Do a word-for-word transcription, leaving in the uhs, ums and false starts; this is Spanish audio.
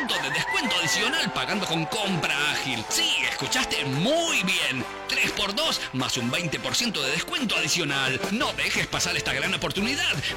ciento de descuento adicional pagando con compra ágil. Sí, escuchaste muy bien. tres por dos más un veinte por ciento de descuento adicional. No dejes pasar esta gran oportunidad.